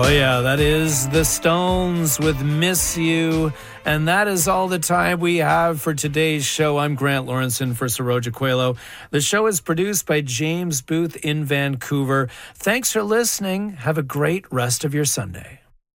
Oh, yeah, that is the Stones with Miss You. And that is all the time we have for today's show. I'm Grant Lawrenson for Saroja Coelho. The show is produced by James Booth in Vancouver. Thanks for listening. Have a great rest of your Sunday.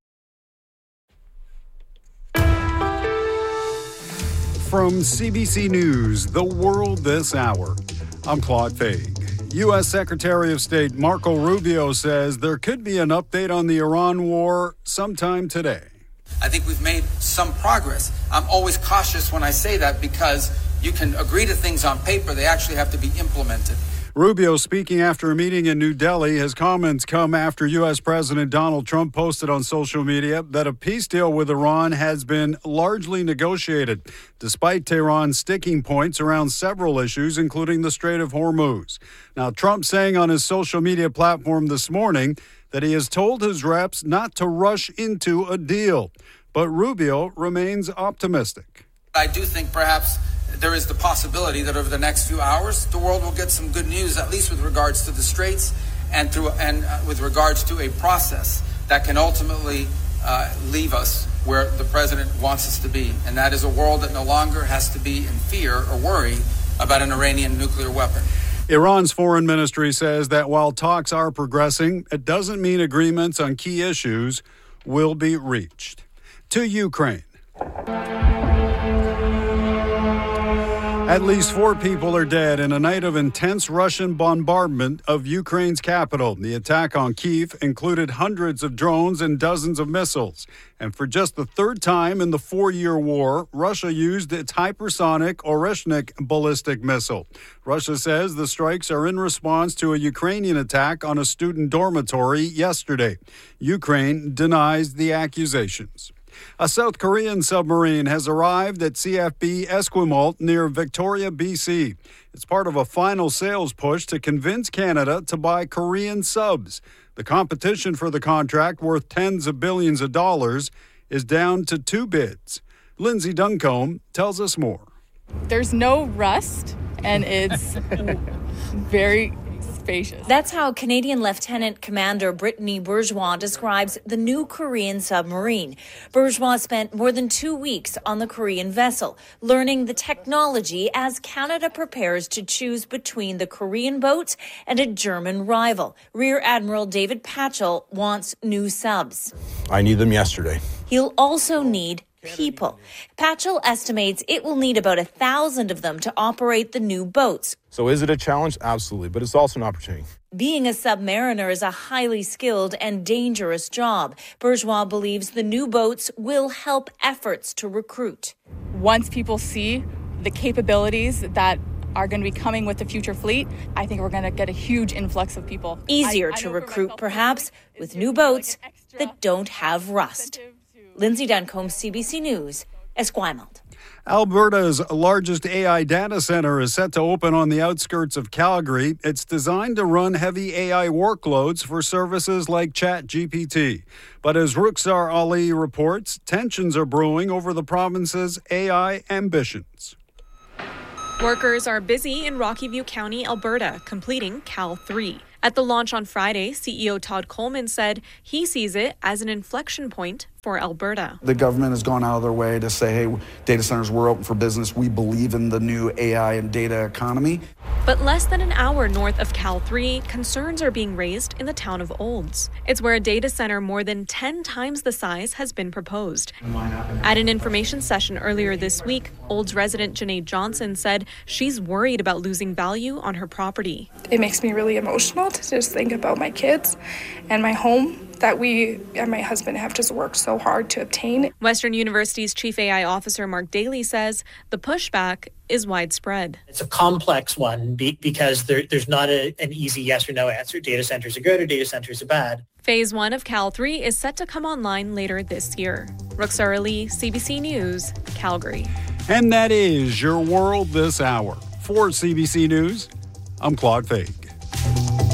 From CBC News, The World This Hour, I'm Claude Faig. U.S. Secretary of State Marco Rubio says there could be an update on the Iran war sometime today. I think we've made some progress. I'm always cautious when I say that because you can agree to things on paper. They actually have to be implemented. Rubio speaking after a meeting in New Delhi. His comments come after U.S. President Donald Trump posted on social media that a peace deal with Iran has been largely negotiated, despite Tehran's sticking points around several issues, including the Strait of Hormuz. Now, Trump saying on his social media platform this morning that he has told his reps not to rush into a deal, but Rubio remains optimistic. I do think perhaps there is the possibility that over the next few hours, the world will get some good news, at least with regards to the Straits and with regards to a process that can ultimately leave us where the president wants us to be. And that is a world that no longer has to be in fear or worry about an Iranian nuclear weapon. Iran's foreign ministry says that while talks are progressing, it doesn't mean agreements on key issues will be reached. To Ukraine. At least 4 people are dead in a night of intense Russian bombardment of Ukraine's capital. The attack on Kyiv included hundreds of drones and dozens of missiles. And for just the third time in the 4-year war, Russia used its hypersonic Oreshnik ballistic missile. Russia says the strikes are in response to a Ukrainian attack on a student dormitory yesterday. Ukraine denies the accusations. A South Korean submarine has arrived at CFB Esquimalt near Victoria, BC. It's part of a final sales push to convince Canada to buy Korean subs. The competition for the contract, worth tens of billions of dollars, is down to 2 bids. Lindsay Duncombe tells us more. There's no rust, and it's very spacious. That's how Canadian Lieutenant Commander Brittany Bourgeois describes the new Korean submarine. Bourgeois spent more than 2 weeks on the Korean vessel, learning the technology as Canada prepares to choose between the Korean boats and a German rival. Rear Admiral David Patchell wants new subs. I need them yesterday. He'll also need people. Patchell estimates it will need about 1,000 of them to operate the new boats. So is it a challenge? Absolutely, but it's also an opportunity. Being a submariner is a highly skilled and dangerous job. Bourgeois believes the new boats will help efforts to recruit. Once people see the capabilities that are going to be coming with the future fleet, I think we're going to get a huge influx of people. Easier to recruit, perhaps, with new boats that don't have rust. Lindsay Duncombe, CBC News, Esquimalt. Alberta's largest AI data center is set to open on the outskirts of Calgary. It's designed to run heavy AI workloads for services like ChatGPT. But as Rukhsar Ali reports, tensions are brewing over the province's AI ambitions. Workers are busy in Rocky View County, Alberta, completing Cal 3. At the launch on Friday, CEO Todd Coleman said he sees it as an inflection point for Alberta. The government has gone out of their way to say, hey, data centers, we're open for business. We believe in the new AI and data economy. But less than an hour north of Cal 3, concerns are being raised in the town of Olds. It's where a data center more than 10 times the size has been proposed. At an information session earlier this week, Olds resident Janae Johnson said she's worried about losing value on her property. It makes me really emotional to just think about my kids and my home that we and my husband have just worked so hard to obtain. Western University's Chief AI Officer Mark Daly says the pushback is widespread. It's a complex one because there's not an easy yes or no answer. Data centers are good or data centers are bad. Phase 1 of Cal 3 is set to come online later this year. Rukhsar Ali, CBC News, Calgary. And that is your World This Hour. For CBC News, I'm Claude Faig.